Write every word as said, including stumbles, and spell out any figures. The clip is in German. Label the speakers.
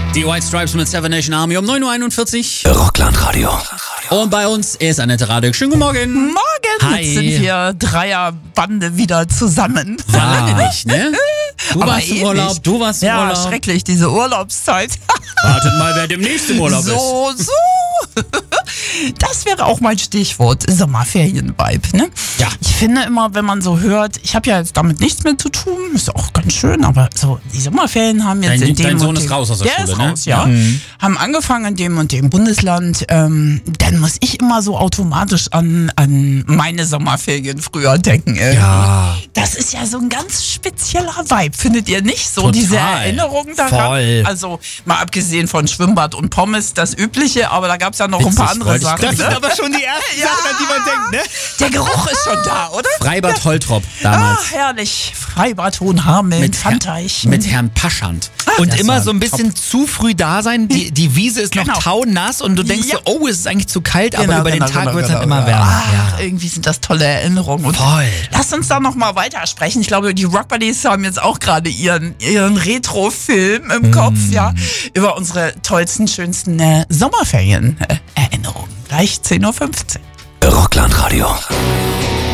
Speaker 1: Die White Stripes mit Seven Nation Army um neun Uhr einundvierzig.
Speaker 2: Rockland Radio.
Speaker 1: Und bei uns ist Annette Radek. Schönen guten Morgen.
Speaker 3: Morgen.
Speaker 1: Hi.
Speaker 3: Jetzt sind wir Dreierbande wieder zusammen.
Speaker 1: War lange nicht, ne? Du
Speaker 3: Aber
Speaker 1: warst im
Speaker 3: ewig.
Speaker 1: Urlaub, du warst im
Speaker 3: Ja,
Speaker 1: Urlaub.
Speaker 3: schrecklich, diese Urlaubszeit.
Speaker 1: Wartet mal, wer demnächst im Urlaub ist.
Speaker 3: So, so. Das wäre auch mein Stichwort, Sommerferien-Vibe, ne?
Speaker 1: Ja.
Speaker 3: Ich finde immer, wenn man so hört, ich habe ja jetzt damit nichts mehr zu tun, ist auch ganz schön, aber so, die Sommerferien haben jetzt
Speaker 1: Dein-
Speaker 3: in dem
Speaker 1: dein Sohn
Speaker 3: und
Speaker 1: ist
Speaker 3: dem,
Speaker 1: raus aus der
Speaker 3: der
Speaker 1: Schule,
Speaker 3: ist
Speaker 1: ne?
Speaker 3: raus, ja.
Speaker 1: Ja. Mhm.
Speaker 3: Haben angefangen in dem und dem Bundesland, ähm, dann muss ich immer so automatisch an, an meine Sommerferien früher denken. Irgendwie.
Speaker 2: Ja.
Speaker 3: Das ist ja so ein ganz spezieller Vibe, findet ihr nicht? So
Speaker 1: Total.
Speaker 3: diese Erinnerungen daran.
Speaker 2: Voll.
Speaker 3: Also mal abgesehen von Schwimmbad und Pommes, das Übliche, aber da gab es ja noch ein paar
Speaker 1: Witzig,
Speaker 3: andere
Speaker 1: wollte ich
Speaker 3: Sachen.
Speaker 1: grad
Speaker 2: Das sind
Speaker 3: Ne?
Speaker 2: aber schon die ersten
Speaker 3: Ja.
Speaker 2: Sachen, an die man denkt, ne?
Speaker 3: Der Geruch ist schon da, oder?
Speaker 1: Freibad Holtrop damals.
Speaker 3: Ah, herrlich. Freibad Hohenhameln,
Speaker 1: mit,
Speaker 3: Pfandteich.
Speaker 1: Herr, mit Herrn Paschand.
Speaker 2: Und
Speaker 1: Das
Speaker 2: immer
Speaker 1: war
Speaker 2: so ein bisschen zu früh da sein. Die, die Wiese ist noch
Speaker 3: Genau.
Speaker 2: taunass und du denkst
Speaker 3: Ja.
Speaker 2: so, oh, es ist eigentlich zu kalt,
Speaker 3: Genau,
Speaker 2: aber über
Speaker 3: genau,
Speaker 2: den Tag
Speaker 3: genau,
Speaker 2: wird es
Speaker 3: genau,
Speaker 2: dann immer
Speaker 3: genau.
Speaker 2: wärmer.
Speaker 3: Ach,
Speaker 2: Ja.
Speaker 3: irgendwie sind das tolle Erinnerungen. Und
Speaker 2: Voll.
Speaker 3: Lasst uns da noch mal weitersprechen. Ich glaube, die Rock Buddies haben jetzt auch gerade ihren, ihren Retro-Film im Kopf, ja, über unsere tollsten, schönsten äh, Sommerferien-Erinnerungen. Gleich zehn Uhr fünfzehn.
Speaker 2: Rockland Radio.